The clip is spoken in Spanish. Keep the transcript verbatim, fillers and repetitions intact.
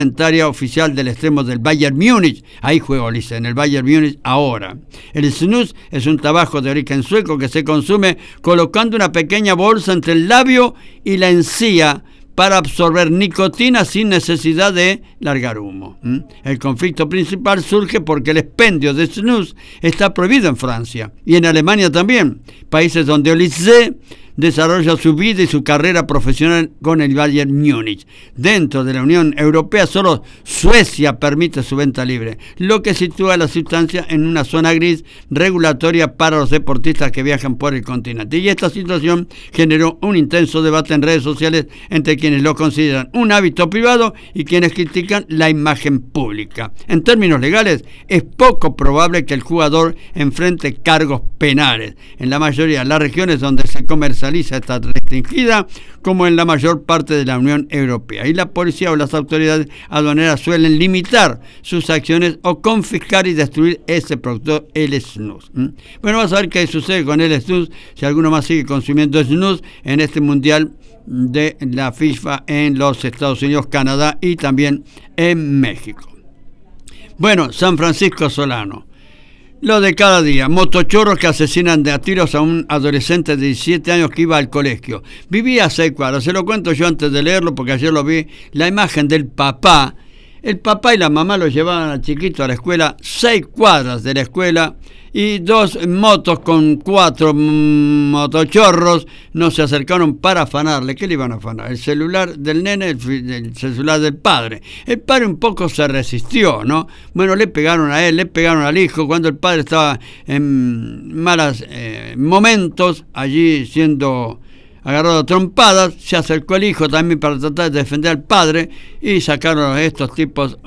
oficial del extremo del Bayern Múnich. Ahí juega Ulises, en el Bayern Múnich ahora. El snus es un tabaco de origen sueco que se consume colocando una pequeña bolsa entre el labio y la encía para absorber nicotina sin necesidad de largar humo. ¿Mm? El conflicto principal surge porque el expendio de snus está prohibido en Francia y en Alemania también, países donde Ulises desarrolla su vida y su carrera profesional con el Bayern Múnich. Dentro de la Unión Europea solo Suecia permite su venta libre, lo que sitúa la sustancia en una zona gris regulatoria para los deportistas que viajan por el continente. Y esta situación generó un intenso debate en redes sociales entre quienes lo consideran un hábito privado y quienes critican la imagen pública. En términos legales, es poco probable que el jugador enfrente cargos penales. En la mayoría de las regiones donde se comercializa está restringida, como en la mayor parte de la Unión Europea, y la policía o las autoridades aduaneras suelen limitar sus acciones o confiscar y destruir ese producto, el snus. ¿Mm? Bueno, vamos a ver qué sucede con el snus, si alguno más sigue consumiendo snus en este mundial de la FIFA en los Estados Unidos, Canadá y también en México. Bueno, San Francisco Solano. Lo de cada día, motochorros que asesinan de a tiros a un adolescente de diecisiete años que iba al colegio. Vivía a seis cuadras, se lo cuento yo antes de leerlo porque ayer lo vi, la imagen del papá. El papá y la mamá lo llevaban al chiquito a la escuela, seis cuadras de la escuela, y dos motos con cuatro motochorros no se acercaron para afanarle. ¿Qué le iban a afanar? El celular del nene, el, el celular del padre. El padre un poco se resistió, ¿no? Bueno, le pegaron a él, le pegaron al hijo, cuando el padre estaba en malos eh, momentos, allí siendo agarrado a trompadas, se acercó el hijo también para tratar de defender al padre y sacaron a estos tipos